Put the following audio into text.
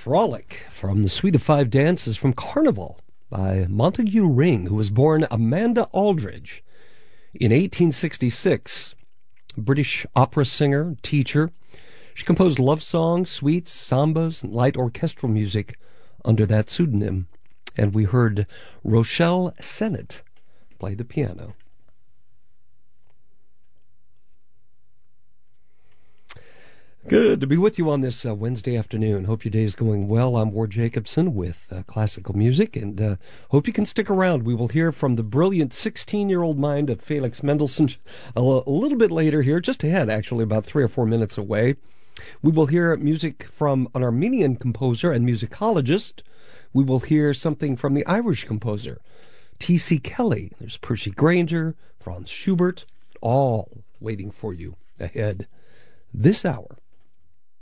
Frolic from the Suite of Five Dances from Carnival by Montague Ring, who was born Amanda Aldridge in 1866. British opera singer, teacher. She composed love songs, suites, sambas, and light orchestral music under that pseudonym. And we heard Rochelle Sennett play the piano. Good to be with you on this Wednesday afternoon. Hope your day is going well. I'm Ward Jacobson with classical music, and hope you can stick around. We will hear from the brilliant 16-year-old mind of Felix Mendelssohn a little bit later here, just ahead, actually, about 3 or 4 minutes away. We will hear music from an Armenian composer and musicologist. We will hear something from the Irish composer, T.C. Kelly. There's Percy Grainger, Franz Schubert, all waiting for you ahead this hour